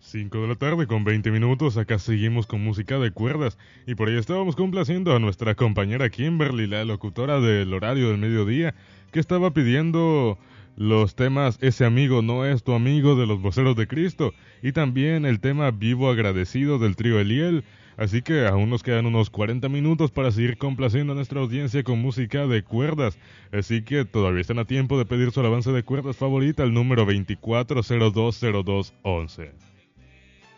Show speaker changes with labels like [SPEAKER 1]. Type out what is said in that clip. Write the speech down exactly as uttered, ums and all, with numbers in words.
[SPEAKER 1] cinco de la tarde con veinte minutos, acá seguimos con música de cuerdas y por ahí estábamos complaciendo a nuestra compañera Kimberly, la locutora del horario del mediodía, que estaba pidiendo los temas Ese amigo no es tu amigo de los voceros de Cristo y también el tema Vivo agradecido del trío Eliel. Así que aún nos quedan unos cuarenta minutos para seguir complaciendo a nuestra audiencia con música de cuerdas. Así que todavía están a tiempo de pedir su alabanza de cuerdas favorita al número veinticuatro cero dos cero dos once.